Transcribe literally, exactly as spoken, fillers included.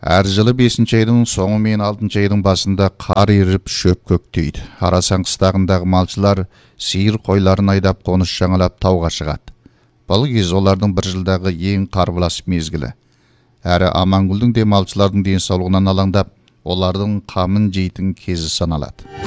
Әр жылы бесінші айдың соңы мен алтыншы айдың басында қар еріп шөп көктейді. Арасан қыстағындағы малшылар сиыр қойларын айдап қоныс жаңалап тауға шығады. Бұл кез олардың бір жылдағы ең қарбалас мезгілі. Әрі Амангүлдің де малшылардың денсаулығынан алаңдап, олардың қамын жейтін кезі саналады.